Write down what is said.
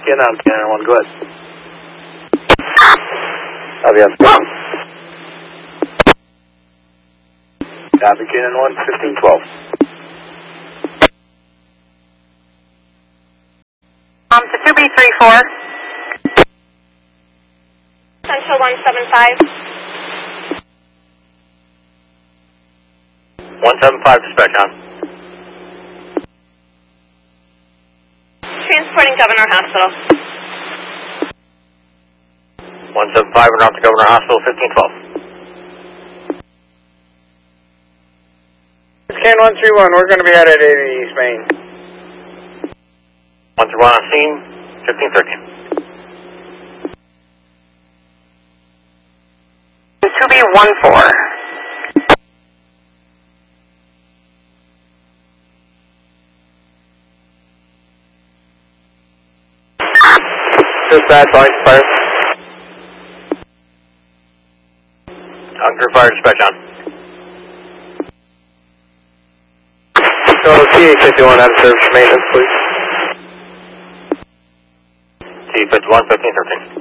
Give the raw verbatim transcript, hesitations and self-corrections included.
you now, Cannon one, go ahead. Copy, I'm speaking. Copy, Cannon one, fifteen twelve. Um, to two B three four. Central one seven five. one seven five, dispatch on. Transporting Governor Hospital. one seven five, we're off to Governor Hospital, fifteen twelve. Can one three one, we're going to be out at eighty East Main. one three one on scene, fifteen thirteen. two B one four. Dispatch, line fire. Under fire, dispatch on. So, T A fifty-one, out of service maintenance, please. T fifty-one, fifteen thirteen.